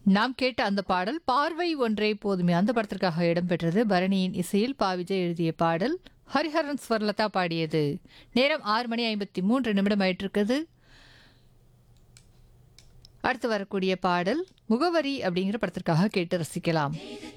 நாம் கேட்ட அந்த பாடல் பார்வை ஒன்றே போதுமே அந்த படத்திற்காக இடம்பெற்றது. பரணியின் இசையில் பா விஜய் எழுதிய பாடல், ஹரிஹரன் ஸ்வர்லதா பாடியது. நேரம் 6:53 ஆயிட்டிருக்குது. அடுத்து வரக்கூடிய பாடல் முகவரி அப்படிங்கிற படத்திற்காக கேட்டு ரசிக்கலாம்.